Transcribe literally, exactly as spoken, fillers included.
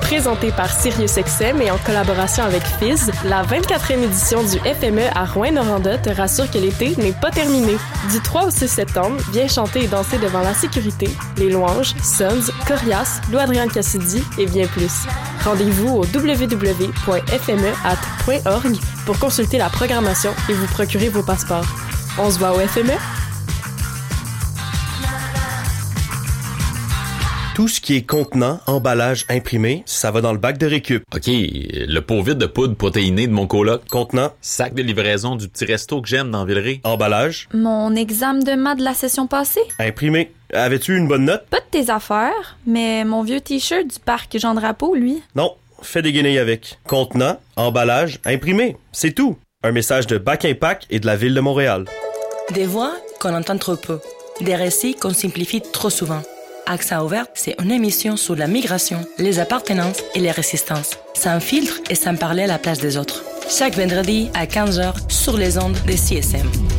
Présentée par SiriusXM et en collaboration avec Fizz, la vingt-quatrième édition du F M E à Rouyn-Noranda te rassure que l'été n'est pas terminé. Du trois au six septembre, viens chanter et danser devant la sécurité, les louanges, Sons, Corias, Lou Adrien Cassidy et bien plus. Rendez-vous au w w w point f m e a t point org pour consulter la programmation et vous procurer vos passeports. On se voit au F M E? Tout ce qui est contenant, emballage, imprimé, ça va dans le bac de récup. OK, le pot vide de poudre protéinée de mon coloc. Contenant. Sac de livraison du petit resto que j'aime dans Villeray. Emballage. Mon examen de maths de la session passée. Imprimé. Avais-tu une bonne note? Pas de tes affaires, mais mon vieux t-shirt du parc Jean Drapeau, lui. Non, fais des guenilles avec. Contenant, emballage, imprimé. C'est tout. Un message de Bac Impact et de la Ville de Montréal. Des voix qu'on entend trop peu. Des récits qu'on simplifie trop souvent. Accent ouvert, c'est une émission sur la migration, les appartenances et les résistances. Sans filtre et sans parler à la place des autres. Chaque vendredi à quinze heures sur les ondes de C S M.